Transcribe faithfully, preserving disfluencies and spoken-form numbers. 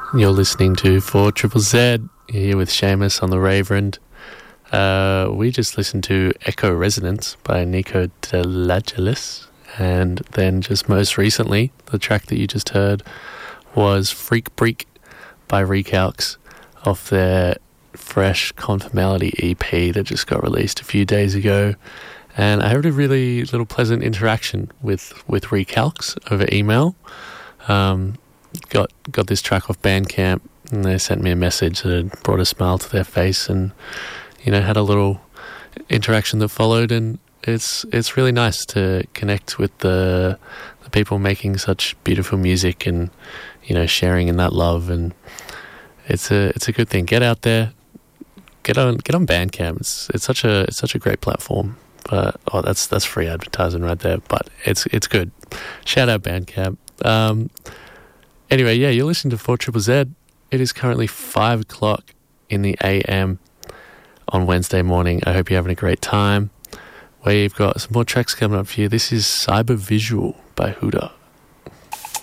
You're listening to four Triple Z, here with Seamus on the Raverend. Uh, we just listened to Echo Resonance by Nico DeLangelis, and then just most recently, the track that you just heard was Freak Break by Recalcs off their fresh Conformality E P that just got released a few days ago. And I had a really little pleasant interaction with, with Recalcs over email. Um, got got this track off Bandcamp, and they sent me a message that had brought a smile to their face, and you know, had a little interaction that followed. And it's it's really nice to connect with the the people making such beautiful music, and you know, sharing in that love. And it's a it's a good thing. Get out there, get on get on Bandcamp. It's it's such a it's such a great platform. But oh, that's that's free advertising right there. But it's it's good. Shout out Bandcamp. Um, Anyway, yeah, you're listening to four Triple Z. It is currently five o'clock in the A M on Wednesday morning. I hope you're having a great time. We've got some more tracks coming up for you. This is Cyber Visual by Huda.